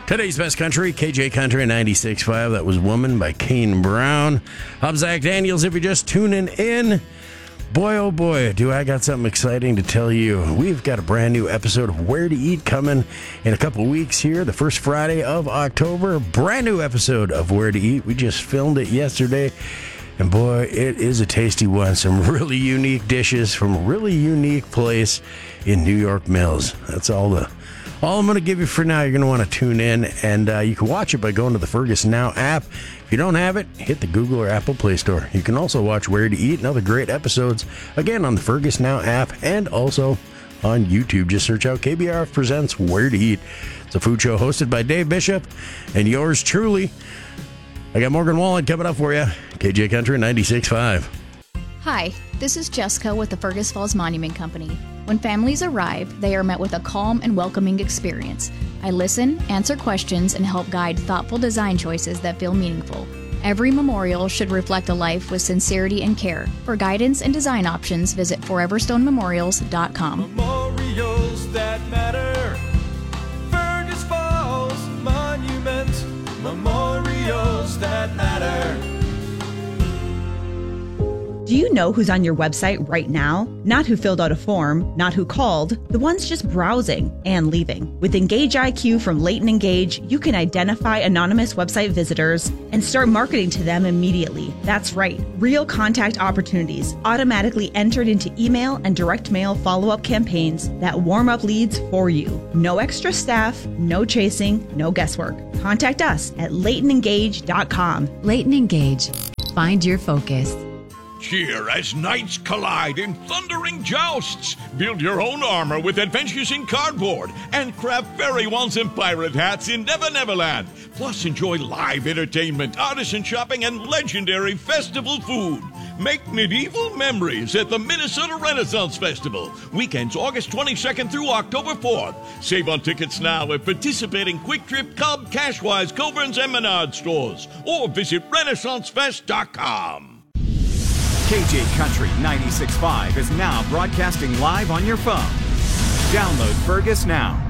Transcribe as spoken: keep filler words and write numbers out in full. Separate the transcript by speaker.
Speaker 1: Today's best country, K J Country ninety-six point five. That was Woman by Kane Brown. I'm Zach Daniels. If you're just tuning in, boy, oh boy, do I got something exciting to tell you. We've got a brand new episode of Where to Eat coming in a couple weeks here, the first Friday of October. Brand new episode of Where to Eat. We just filmed it yesterday, and boy, it is a tasty one. Some really unique dishes from a really unique place in New York Mills. That's all the all I'm going to give you for now. You're going to want to tune in, and uh, you can watch it by going to the Fergus Now app. If you don't have it, hit the Google or Apple Play Store. You can also watch Where to Eat and other great episodes, again, on the Fergus Now app and also on YouTube. Just search out K B R F Presents Where to Eat. It's a food show hosted by Dave Bishop and yours truly. I got Morgan Wallen coming up for you. K J Country ninety-six point five.
Speaker 2: Hi, this is Jessica with the Fergus Falls Monument Company. When families arrive, they are met with a calm and welcoming experience. I listen, answer questions, and help guide thoughtful design choices that feel meaningful. Every memorial should reflect a life with sincerity and care. For guidance and design options, visit forever stone memorials dot com.
Speaker 3: Memorials that matter. Fergus Falls Monument. Memorials that matter.
Speaker 4: Do you know who's on your website right now? Not who filled out a form, not who called, the ones just browsing and leaving. With Engage I Q from Leighton Engage, you can identify anonymous website visitors and start marketing to them immediately. That's right, real contact opportunities automatically entered into email and direct mail follow-up campaigns that warm up leads for you. No extra staff, no chasing, no guesswork. Contact us at leighton engage dot com.
Speaker 5: Leighton Engage. Find your focus.
Speaker 6: Cheer as knights collide in thundering jousts. Build your own armor with Adventures in Cardboard and craft fairy wands and pirate hats in Never Neverland. Plus, enjoy live entertainment, artisan shopping, and legendary festival food. Make medieval memories at the Minnesota Renaissance Festival. Weekends August twenty-second through October fourth. Save on tickets now at participating Quick Trip, Cub, Cashwise, Coburn's, and Menard stores. Or visit renaissance fest dot com.
Speaker 7: K J Country ninety-six point five is now broadcasting live on your phone. Download Fergus Now.